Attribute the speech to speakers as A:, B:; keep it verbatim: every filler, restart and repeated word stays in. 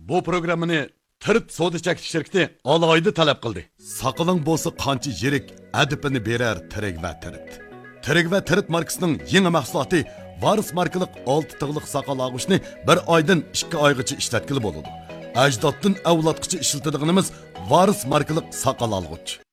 A: bu programmani Tirt soda chekish shirkati alohida talab qildi.
B: Saqaling bo'lsa qancha yirik adipini berar Tirik va Tirt. Tirik va Tirt markasining yangi mahsuloti Varis markalik olti tig'liq saqal og'ushni bir oydan ikki oygacha ishlatkili bo'ladi. Ajdoddan avlodgacha ishlatilganimiz Varis markalik saqal olg'uch.